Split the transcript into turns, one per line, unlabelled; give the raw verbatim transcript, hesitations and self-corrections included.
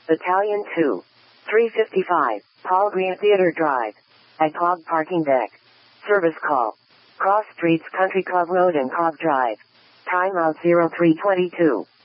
Battalion two. three fifty-five, Paul Green Theater Drive. At Cog Parking Deck. Service call. Cross Streets Country Club Road and Cog Drive. Time out zero three twenty-two.